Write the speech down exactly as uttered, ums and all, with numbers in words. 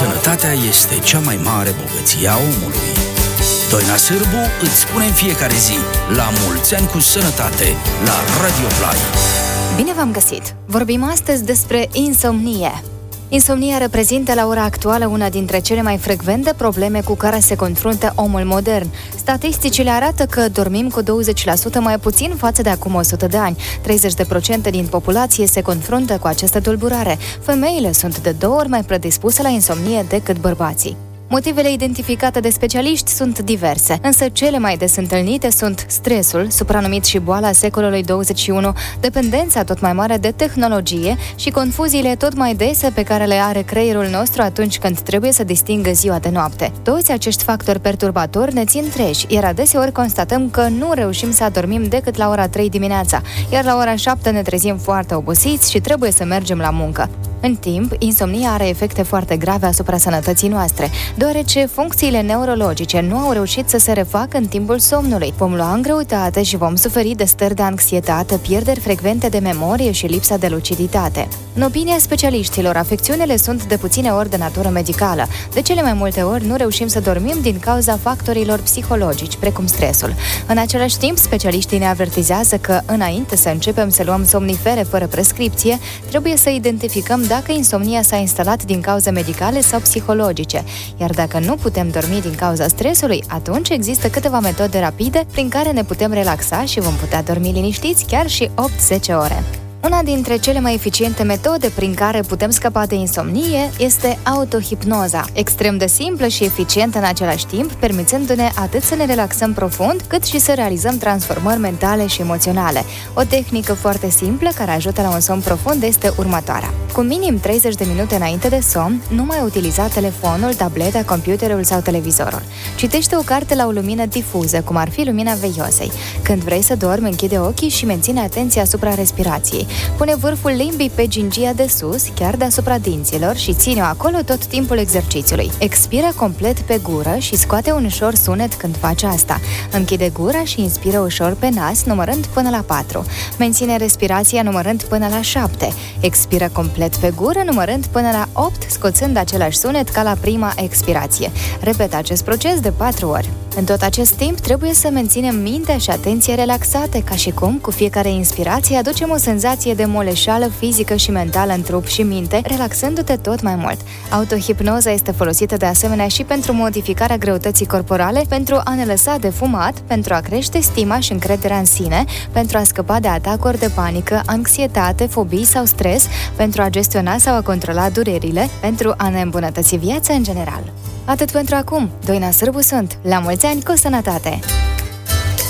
Sănătatea este cea mai mare bogăție a omului. Doina Sârbu îți spune în fiecare zi: la mulți ani cu sănătate, la Radio Fly. Bine v-am găsit! Vorbim astăzi despre insomnie. Insomnia reprezintă la ora actuală una dintre cele mai frecvente probleme cu care se confruntă omul modern. Statisticile arată că dormim cu douăzeci la sută mai puțin față de acum o sută de ani. treizeci la sută din populație se confruntă cu această tulburare. Femeile sunt de două ori mai predispuse la insomnie decât bărbații. Motivele identificate de specialiști sunt diverse, însă cele mai des întâlnite sunt stresul, supranumit și boala secolului douăzeci și unu, dependența tot mai mare de tehnologie și confuziile tot mai dese pe care le are creierul nostru atunci când trebuie să distingă ziua de noapte. Toți acești factori perturbatori ne țin treji, iar adeseori constatăm că nu reușim să adormim decât la ora trei dimineața, iar la ora șapte ne trezim foarte obosiți și trebuie să mergem la muncă. În timp, insomnia are efecte foarte grave asupra sănătății noastre, deoarece funcțiile neurologice nu au reușit să se refacă în timpul somnului. Vom lua în greutate și vom suferi de stări de anxietate, pierderi frecvente de memorie și lipsa de luciditate. În opinia specialiștilor, afecțiunile sunt de puține ori de natură medicală. De cele mai multe ori nu reușim să dormim din cauza factorilor psihologici, precum stresul. În același timp, specialiștii ne avertizează că, înainte să începem să luăm somnifere fără prescripție, trebuie să identificăm dacă insomnia s-a instalat din cauze medicale sau psihologice, iar dacă nu putem dormi din cauza stresului, atunci există câteva metode rapide prin care ne putem relaxa și vom putea dormi liniștiți chiar și opt zece ore. Una dintre cele mai eficiente metode prin care putem scăpa de insomnie este autohipnoza, extrem de simplă și eficientă în același timp, permițându-ne atât să ne relaxăm profund, cât și să realizăm transformări mentale și emoționale. O tehnică foarte simplă care ajută la un somn profund este următoarea. Cu minim treizeci de minute înainte de somn, nu mai utiliza telefonul, tableta, computerul sau televizorul. Citește o carte la o lumină difuză, cum ar fi lumina veiosei. Când vrei să dormi, închide ochii și menține atenția asupra respirației. Pune vârful limbii pe gingia de sus, chiar deasupra dinților, și ține-o acolo tot timpul exercițiului. Expiră complet pe gură și scoate un ușor sunet când faci asta. Închide gura și inspiră ușor pe nas, numărând până la patru. Menține respirația numărând până la șapte. Expiră complet pe gură, numărând până la opt, scoțând același sunet ca la prima expirație. Repeta acest proces de patru ori. În tot acest timp, trebuie să menținem mintea și atenție relaxate, ca și cum, cu fiecare inspirație, aducem o senzație de moleșeală fizică și mentală în trup și minte, relaxându-te tot mai mult. Autohipnoza este folosită de asemenea și pentru modificarea greutății corporale, pentru a ne lăsa de fumat, pentru a crește stima și încrederea în sine, pentru a scăpa de atacuri de panică, anxietate, fobii sau stres, pentru a gestiona sau a controla durerile, pentru a ne îmbunătăți viața în general. Atât pentru acum. Doina Sârbu sunt. La mulți ani cu sănătate!